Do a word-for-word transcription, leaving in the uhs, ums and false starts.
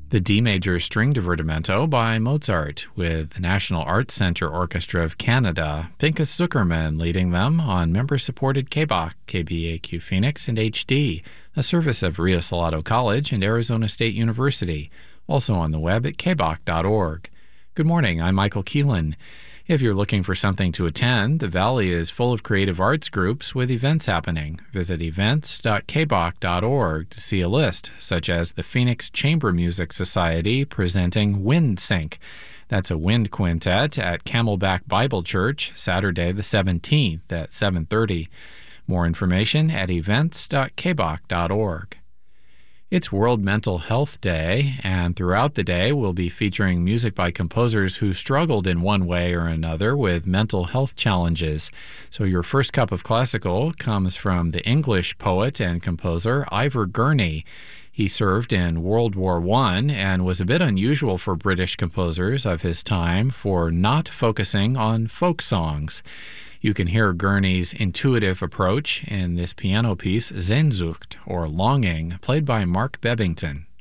The D major string divertimento by Mozart, with the National Arts Centre Orchestra of Canada, Pinchas Zuckerman leading them on member-supported K B A C, K B A Q Phoenix, and H D, a service of Rio Salado College and Arizona State University, also on the web at k b a c dot org. Good morning, I'm Michael Keelan. If you're looking for something to attend, the Valley is full of creative arts groups with events happening. Visit events dot k b a c dot org to see a list, such as the Phoenix Chamber Music Society presenting Wind Sync. That's a wind quintet at Camelback Bible Church, Saturday the seventeenth at seven thirty. More information at events dot k b a c dot org. It's World Mental Health Day, and throughout the day we'll be featuring music by composers who struggled in one way or another with mental health challenges. So your first cup of classical comes from the English poet and composer Ivor Gurney. He served in World War One and was a bit unusual for British composers of his time for not focusing on folk songs. You can hear Gurney's intuitive approach in this piano piece, Sehnsucht, or Longing, played by Mark Bebbington.